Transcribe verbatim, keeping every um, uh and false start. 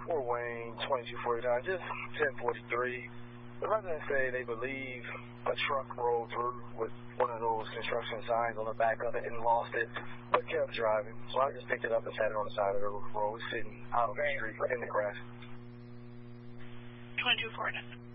Fort Wayne, twenty-two forty-nine, just ten forty-three. The residents say they believe a truck rolled through with one of those construction signs on the back of it and lost it, but kept driving. So I just picked it up and sat it on the side of the road, sitting out on the street in the grass. twenty-two forty-nine.